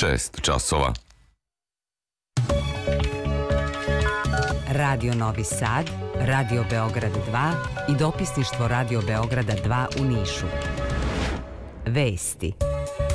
6 časova. Radio Novi Sad, Radio Beograd 2 i dopisništvo Radio Beograda 2 u Nišu. Vesti.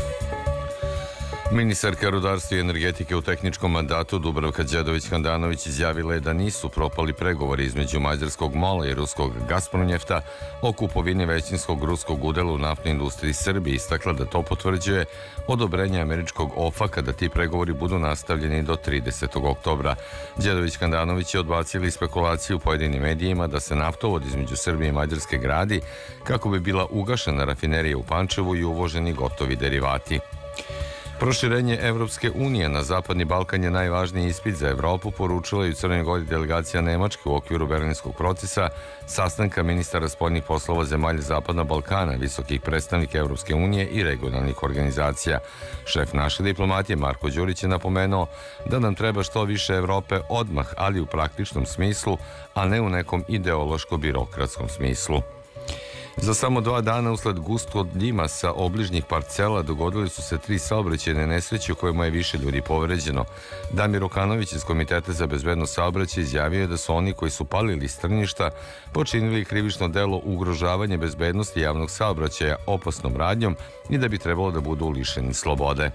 Ministarka rudarstva i energetike u tehničkom mandatu Dubravka Đedović-Handanović izjavila je da nisu propali pregovori između mađarskog MOL-a i ruskog Gazpromnjefta o kupovini većinskog ruskog udela u naftnoj industriji Srbije. Istakla da to potvrđuje odobrenje američkog OFAC-a da ti pregovori budu nastavljeni do 30. oktobra. Đedović-Handanović je odbacila spekulaciju u pojedinim medijima da se naftovod između Srbije i Mađarske gradi kako bi bila ugašena rafinerija u Pančevu i uvoženi gotovi derivati. Proširenje Evropske unije na Zapadni Balkan je najvažniji ispit za Evropu, poručila je u Crnoj Gori delegacija Nemačke u okviru Berlinskog procesa, sastanka ministara spoljnih poslova zemalja Zapadnog Balkana, visokih predstavnika Evropske unije i regionalnih organizacija. Šef naše diplomatije Marko Đurić je napomenuo da nam treba što više Evrope odmah, ali u praktičnom smislu, a ne u nekom ideološko-birokratskom smislu. Za samo 2 dana usled gustog dima sa obližnjih parcela dogodili su se 3 saobraćajne nesreće u kojima je više ljudi povređeno. Damir Okanović iz Komiteta za bezbednost saobraćaja izjavio je da su oni koji su palili strnjišta počinili krivično delo ugrožavanje bezbednosti javnog saobraćaja opasnom radnjom i da bi trebalo da budu lišeni slobode.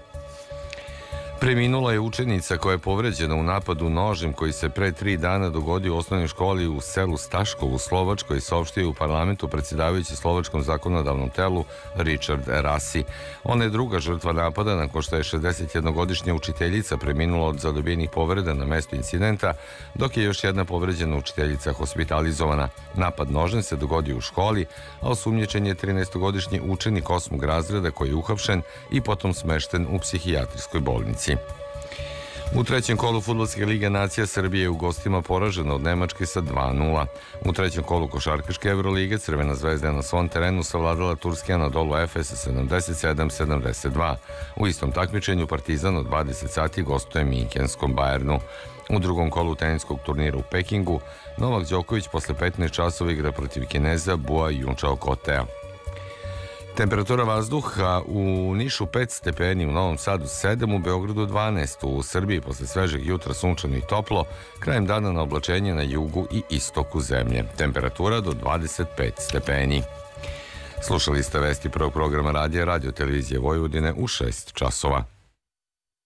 Preminula je učenica koja je povređena u napadu nožem koji se pre 3 dana dogodio u osnovnoj školi u selu Staškov u Slovačkoj, saopštio u parlamentu predsjedavajući slovačkom zakonodavnom telu Richard Rasi. Ona je druga žrtva napada nakon što je 61-godišnja učiteljica preminula od zadobijenih povreda na mestu incidenta, dok je još jedna povređena učiteljica hospitalizovana. Napad nožem se dogodio u školi, a osumnjičen je 13-godišnji učenik 8. razreda koji je uhapšen i potom smešten u psihijatrijskoj bolnici. U trećem kolu Fudbalske lige nacija Srbije je u gostima poražena od Nemačke sa 2:0. U trećem kolu košarkaške Evrolige Crvena zvezda je na svom terenu savladala turski Anadolu Efes sa 77-72. U istom takmičenju Partizan od 20 sati gostuje Minhenskom Bayernu. U drugom kolu teniskog turnira u Pekingu Novak Đoković posle 15 časova igra protiv Kineza Bua Junčao Kotea. Temperatura vazduha u Nišu 5 stepeni, u Novom Sadu 7, u Beogradu 12, u Srbiji posle svežeg jutra sunčano i toplo, krajem dana na oblačenje na jugu i istoku zemlje. Temperatura do 25 stepeni. Slušali ste vesti prvog programa radija Radio Televizije Vojvodine u 6 časova.